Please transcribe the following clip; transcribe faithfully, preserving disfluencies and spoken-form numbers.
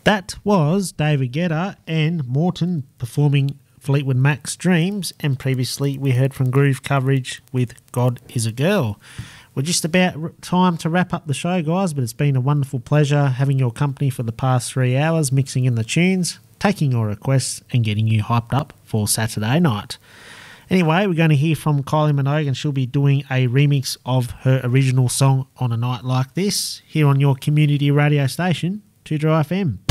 That was David Guetta and Morton performing Fleetwood Mac's Dreams, and previously we heard from Groove Coverage with God Is a Girl. We're just about time to wrap up the show, guys, but it's been a wonderful pleasure having your company for the past three hours, mixing in the tunes, taking your requests and getting you hyped up for Saturday night. Anyway, we're going to hear from Kylie Minogue, and she'll be doing a remix of her original song On a Night Like This here on your community radio station, two Dry F M.